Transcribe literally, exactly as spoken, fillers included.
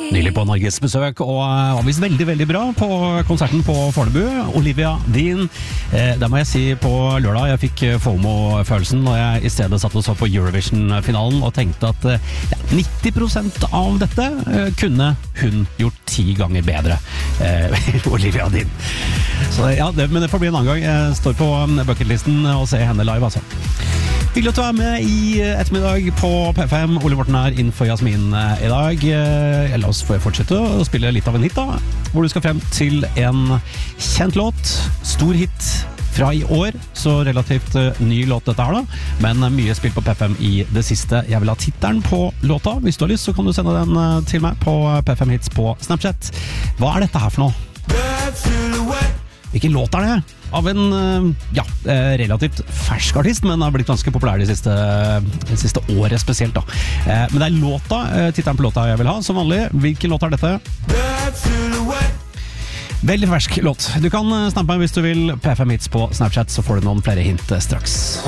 Nylig på Norges besøk, og var visst veldig, veldig bra på konserten på Fornebu. Olivia Dean. Eh, det må jeg si på lørdag. Jeg fikk FOMO-følelsen når jeg i stedet satt og så på Eurovision-finalen og tenkte at eh, nitti prosent av dette eh, kunne hun gjort ti ganger bedre. Eh, Olivia Dean. Så ja, det, men det får bli en annen gang. Jeg står på bucketlisten og ser henne live, altså. Hyggelig at du er med i ettermiddag på P fem. Ole Morten er inn for Jasmin i dag. Ellers får jeg fortsette å spille litt av en hit da, hvor du skal frem til en kjent låt, stor hit fra i år, så relativt ny låt dette her da, men mye spilt på P fem i det siste. Jeg vil ha tittelen på låta. Hvis du har lyst, så kan du sende den til meg på P fem Hits på Snapchat. Hva er dette her for noe? Hvilken låt er det? Av en ja, relativt fersk artist, men har blitt ganske populær de siste, de siste året spesielt da. Men det er låta, tittelen på låta jeg vil ha, som vanlig. Hvilken låt er dette? Veldig fersk låt. Du kan snappe meg hvis du vil P fem Hits på Snapchat, så får du noen flere hint straks.